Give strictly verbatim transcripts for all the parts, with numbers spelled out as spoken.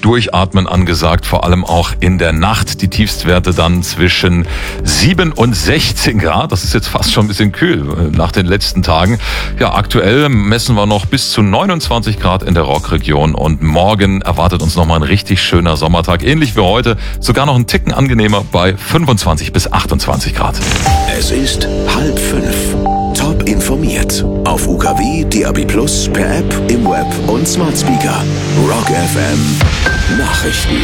Durchatmen angesagt, vor allem auch in der Nacht. Die Tiefstwerte dann zwischen sieben und sechzehn Grad. Das ist jetzt fast schon ein bisschen kühl nach den letzten Tagen. Ja, aktuell messen wir noch bis zu neunundzwanzig Grad in der Rockregion und morgen erwartet uns nochmal ein richtig schöner Sommertag. Ähnlich wie heute, sogar noch ein Ticken angenehmer bei fünfundzwanzig bis achtundzwanzig Grad. Es ist halb fünf. Top informiert. Auf U K W, D A B Plus, per App, im Web und Smart Speaker. Rock F M. Nachrichten.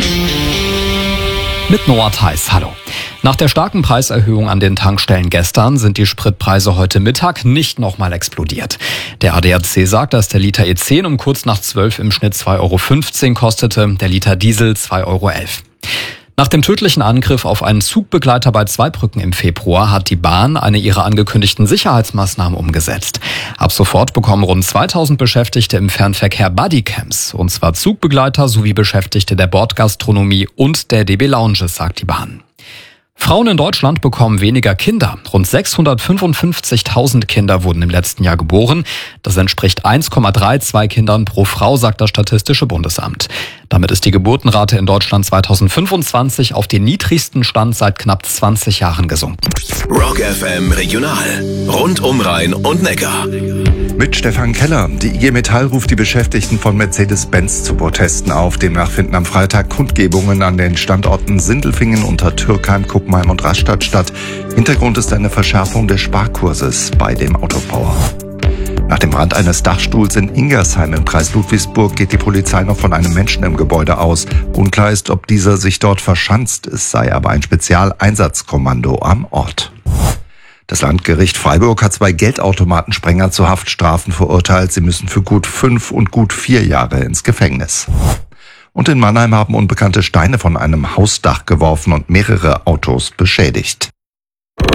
Mit Noah Theis, hallo. Nach der starken Preiserhöhung an den Tankstellen gestern sind die Spritpreise heute Mittag nicht nochmal explodiert. Der A D A C sagt, dass der Liter E zehn um kurz nach zwölf im Schnitt zwei Euro fünfzehn kostete, der Liter Diesel zwei Euro elf. Nach dem tödlichen Angriff auf einen Zugbegleiter bei Zweibrücken im Februar hat die Bahn eine ihrer angekündigten Sicherheitsmaßnahmen umgesetzt. Ab sofort bekommen rund zweitausend Beschäftigte im Fernverkehr Bodycams, und zwar Zugbegleiter sowie Beschäftigte der Bordgastronomie und der D B Lounges, sagt die Bahn. Frauen in Deutschland bekommen weniger Kinder. Rund sechshundertfünfundfünfzigtausend Kinder wurden im letzten Jahr geboren. Das entspricht eins Komma zweiunddreißig Kindern pro Frau, sagt das Statistische Bundesamt. Damit ist die Geburtenrate in Deutschland zweitausendfünfundzwanzig auf den niedrigsten Stand seit knapp zwanzig Jahren gesunken. Rock F M Regional. Rund um Rhein und Neckar. Mit Stefan Keller. Die I G Metall ruft die Beschäftigten von Mercedes-Benz zu Protesten auf. Demnach finden am Freitag Kundgebungen an den Standorten Sindelfingen, Untertürkheim, Kuppmheim und Rastatt statt. Hintergrund ist eine Verschärfung des Sparkurses bei dem Autobauer. Nach dem Brand eines Dachstuhls in Ingersheim im Kreis Ludwigsburg geht die Polizei noch von einem Menschen im Gebäude aus. Unklar ist, ob dieser sich dort verschanzt. Es sei aber ein Spezialeinsatzkommando am Ort. Das Landgericht Freiburg hat zwei Geldautomatensprenger zu Haftstrafen verurteilt. Sie müssen für gut fünf und gut vier Jahre ins Gefängnis. Und in Mannheim haben Unbekannte Steine von einem Hausdach geworfen und mehrere Autos beschädigt.